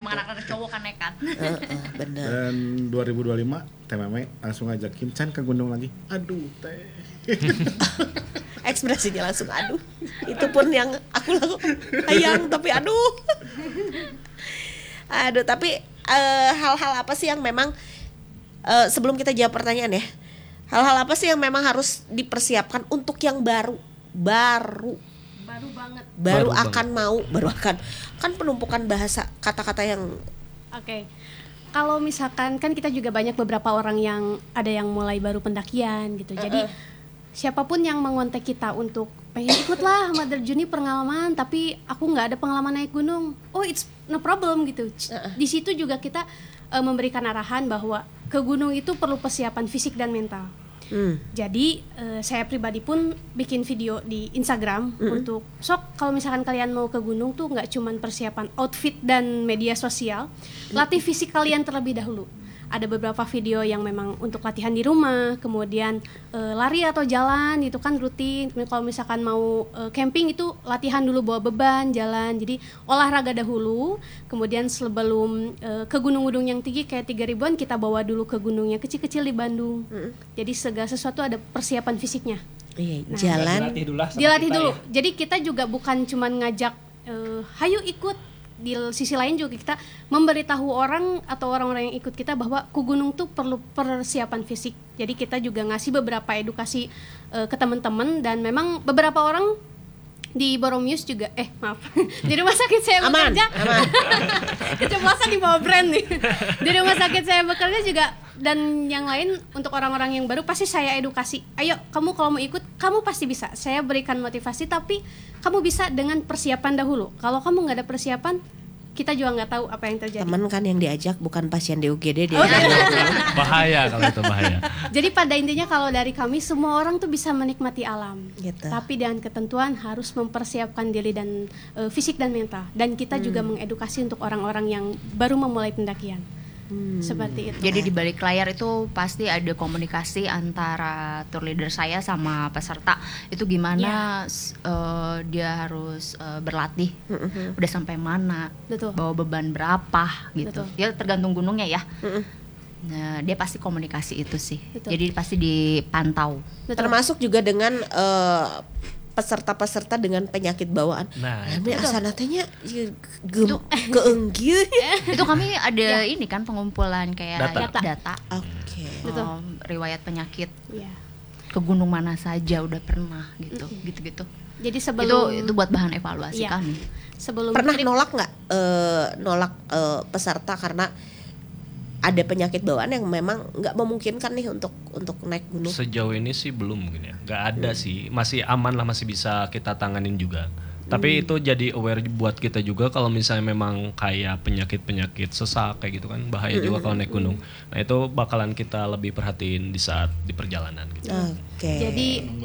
emang anak-anak cowok kan nekat. Bener. Dan 2025 TMM langsung ngajakin Chan ke gunung lagi. Aduh teh. Ekspresinya langsung aduh. Itu pun yang aku lakukan. Sayang tapi aduh. Aduh, tapi hal-hal apa sih yang memang sebelum kita jawab pertanyaan ya, hal-hal apa sih yang memang harus dipersiapkan untuk yang baru Banget. baru akan kan penumpukan bahasa kata-kata yang Oke. Kalau misalkan kan kita juga banyak beberapa orang yang ada yang mulai baru pendakian gitu. Jadi siapapun yang mengontak kita untuk pengen ikutlah Mother Journey pengalaman, tapi aku nggak ada pengalaman naik gunung. Oh, it's no problem gitu. Di situ juga kita memberikan arahan bahwa ke gunung itu perlu persiapan fisik dan mental. Jadi saya pribadi pun bikin video di Instagram untuk kalau misalkan kalian mau ke gunung tuh nggak cuman persiapan outfit dan media sosial, latih fisik kalian terlebih dahulu. Ada beberapa video yang memang untuk latihan di rumah, kemudian lari atau jalan itu kan rutin. Kemudian kalau misalkan mau camping itu latihan dulu bawa beban, jalan. Jadi olahraga dahulu, kemudian sebelum ke gunung-gunung yang tinggi kayak 3.000-an kita bawa dulu ke gunung yang kecil-kecil di Bandung. Jadi segala sesuatu ada persiapan fisiknya. iya, jalan Dilatih dulu. Jadi kita juga bukan cuman ngajak hayu ikut. Di sisi lain juga kita memberitahu orang atau orang-orang yang ikut kita bahwa ke gunung tuh perlu persiapan fisik. Jadi kita juga ngasih beberapa edukasi ke teman-teman, dan memang beberapa orang di Boromius juga di rumah sakit saya bekerja. Keceplosan di bawah brand nih. Di rumah sakit saya bekerja juga, dan yang lain untuk orang-orang yang baru pasti saya edukasi. Ayo kamu kalau mau ikut kamu pasti bisa. Saya berikan motivasi, tapi kamu bisa dengan persiapan dahulu. Kalau kamu nggak ada persiapan, kita juga nggak tahu apa yang terjadi. Teman kan yang diajak bukan pasien di UGD dia. Bahaya kalau itu bahaya. Jadi pada intinya kalau dari kami semua orang tuh bisa menikmati alam, Gitu. tapi dengan ketentuan harus mempersiapkan diri dan fisik dan mental. Dan kita juga mengedukasi untuk orang-orang yang baru memulai pendakian. Seperti itu. Jadi di balik layar itu pasti ada komunikasi antara tour leader saya sama peserta. Itu gimana dia harus berlatih, udah sampai mana, Betul. bawa beban berapa gitu. Betul. Ya tergantung gunungnya ya. Nah, dia pasti komunikasi itu sih. Betul. Jadi pasti dipantau. Betul. Termasuk juga dengan peserta-peserta dengan penyakit bawaan. Nah, Tapi asana teh nya keenggieu. Itu kami ada ini kan pengumpulan kayak data. Oke. Betul. Riwayat penyakit Iya. ke gunung mana saja udah pernah gitu. Jadi sebelum Itu buat bahan evaluasi Iya. kami. sebelum Pernah trip, nolak nggak peserta karena ada penyakit bawaan yang memang nggak memungkinkan nih untuk naik gunung? sejauh ini sih belum mungkin ya. Nggak ada sih, masih aman lah, masih bisa kita tanganin juga. Tapi itu jadi aware buat kita juga kalau misalnya memang kayak penyakit-penyakit sesak kayak gitu kan bahaya juga kalau naik gunung. Nah itu bakalan kita lebih perhatiin di saat di perjalanan gitu. Oke. jadi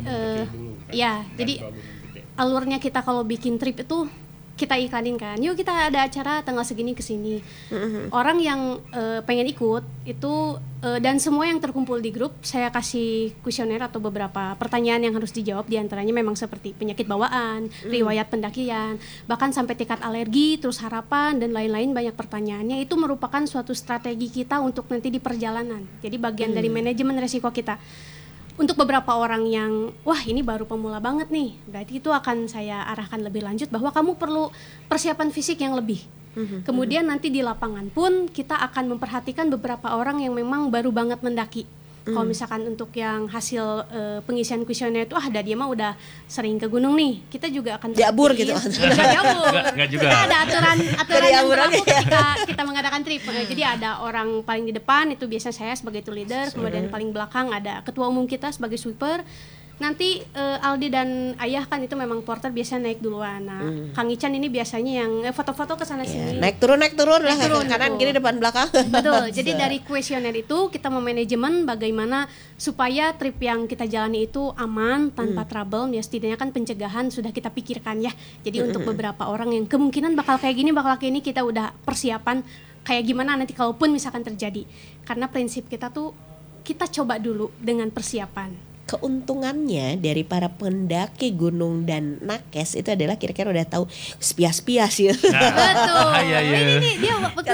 jadi alurnya kita kalau bikin trip itu kita iklanin kan, yuk kita ada acara tanggal segini kesini. Orang yang pengen ikut itu dan semua yang terkumpul di grup saya kasih kuesioner atau beberapa pertanyaan yang harus dijawab, diantaranya memang seperti penyakit bawaan, riwayat pendakian, bahkan sampai tingkat alergi, terus harapan dan lain-lain. Banyak pertanyaannya. Itu merupakan suatu strategi kita untuk nanti di perjalanan. Jadi bagian dari manajemen resiko kita. Untuk beberapa orang yang wah ini baru pemula banget nih, berarti itu akan saya arahkan lebih lanjut bahwa kamu perlu persiapan fisik yang lebih. Kemudian nanti di lapangan pun kita akan memperhatikan beberapa orang yang memang baru banget mendaki. Kalau misalkan untuk yang hasil pengisian kuesioner itu dia mah udah sering ke gunung nih, kita juga akan Jabur perhatiin. gitu. Nggak jabur. Nggak juga. Kita ada aturan Dari yang amuran berlaku ya. ketika kita mengadakan trip. Jadi ada orang paling di depan, itu biasanya saya sebagai tour leader, kemudian paling belakang ada ketua umum kita sebagai sweeper. Nanti Aldi dan Ayah kan itu memang porter biasanya naik duluan. Nah, Kang Ican ini biasanya yang foto-foto ke sana sini. Naik turun lah, turun, kanan betul. kiri depan belakang. Betul. Jadi dari kuesioner itu kita memanajemen bagaimana supaya trip yang kita jalani itu aman, tanpa trouble. Ya setidaknya kan pencegahan sudah kita pikirkan ya. Jadi untuk beberapa orang yang kemungkinan bakal kayak gini, kita udah persiapan kayak gimana nanti kalaupun misalkan terjadi. Karena prinsip kita tuh kita coba dulu dengan persiapan. Keuntungannya dari para pendaki gunung dan nakes itu adalah kira-kira udah tahu spias-spias ya. Betul. Bahaya ya. Ini dia